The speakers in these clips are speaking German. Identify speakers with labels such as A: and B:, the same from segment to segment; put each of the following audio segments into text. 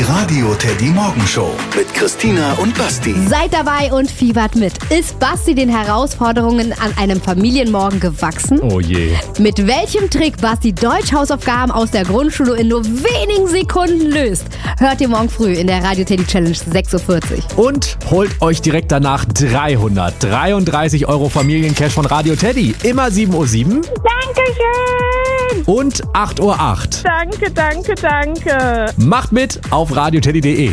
A: Radio Teddy Morgenshow mit Christina und Basti.
B: Seid dabei und fiebert mit. Ist Basti den Herausforderungen an einem Familienmorgen gewachsen?
C: Oh je.
B: Mit welchem Trick Basti Deutsch-Hausaufgaben aus der Grundschule in nur wenigen Sekunden löst, hört ihr morgen früh in der Radio Teddy Challenge 6.40 Uhr.
C: Und holt euch direkt danach 333 € Familiencash von Radio Teddy. Immer 7.07 Uhr.
D: Dankeschön.
C: Und 8.08 Uhr.
D: Danke.
C: Macht mit auf radioteddy.de.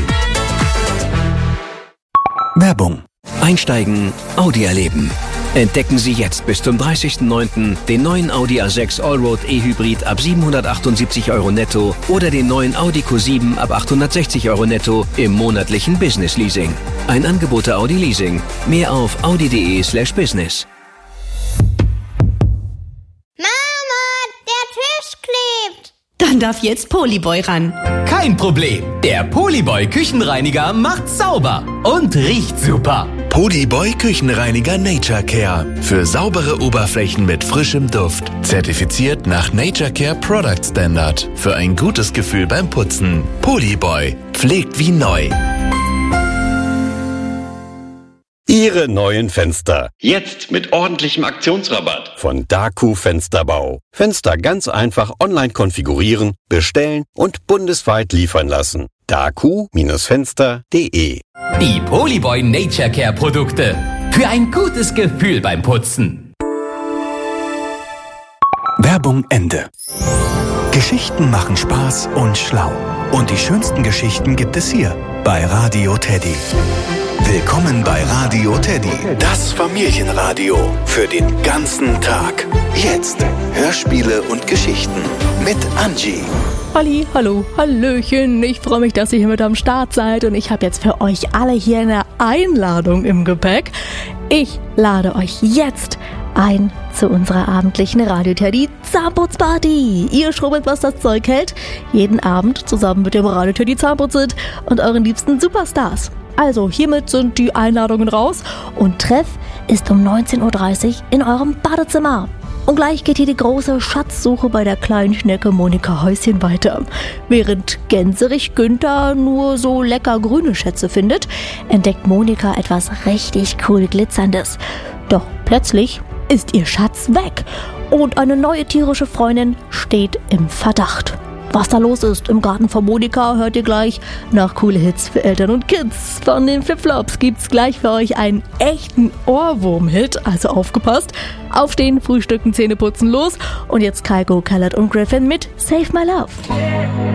A: Werbung.
E: Einsteigen, Audi erleben. Entdecken Sie jetzt bis zum 30.09. den neuen Audi A6 Allroad E-Hybrid ab 778 € netto oder den neuen Audi Q7 ab 860 € netto im monatlichen Business Leasing. Ein Angebot der Audi Leasing. Mehr auf audi.de/business.
F: Dann darf jetzt Polyboy ran.
G: Kein Problem. Der Polyboy Küchenreiniger macht sauber und riecht super.
A: Polyboy Küchenreiniger Nature Care. Für saubere Oberflächen mit frischem Duft. Zertifiziert nach Nature Care Product Standard. Für ein gutes Gefühl beim Putzen. Polyboy. Pflegt wie neu.
H: Ihre neuen Fenster. Jetzt mit ordentlichem Aktionsrabatt von Daku Fensterbau. Fenster ganz einfach online konfigurieren, bestellen und bundesweit liefern lassen. daku-fenster.de.
G: Die Polyboy Nature Care Produkte. Für ein gutes Gefühl beim Putzen.
A: Werbung Ende. Geschichten machen Spaß und schlau. Und die schönsten Geschichten gibt es hier bei Radio Teddy. Willkommen bei Radio Teddy, das Familienradio für den ganzen Tag. Jetzt Hörspiele und Geschichten mit Angie.
I: Halli, hallo, hallöchen. Ich freue mich, dass ihr hier mit am Start seid und ich habe jetzt für euch alle hier eine Einladung im Gepäck. Ich lade euch jetzt ein zu unserer abendlichen Radio Teddy Zahnputzparty. Ihr schrubbelt, was das Zeug hält, jeden Abend zusammen mit dem Radio Teddy Zahnputzit und euren liebsten Superstars. Also, hiermit sind die Einladungen raus und Treff ist um 19.30 Uhr in eurem Badezimmer. Und gleich geht hier die große Schatzsuche bei der kleinen Schnecke Monika Häuschen weiter. Während Gänserich Günther nur so lecker grüne Schätze findet, entdeckt Monika etwas richtig cool Glitzerndes. Doch plötzlich ist ihr Schatz weg und eine neue tierische Freundin steht im Verdacht. Was da los ist im Garten von Monika, hört ihr gleich nach coole Hits für Eltern und Kids. Von den Flipflops gibt's gleich für euch einen echten Ohrwurm-Hit, also aufgepasst. Aufstehen, frühstücken, Zähne putzen, los. Und jetzt Kygo, Khaled und Griffin mit Save My Love.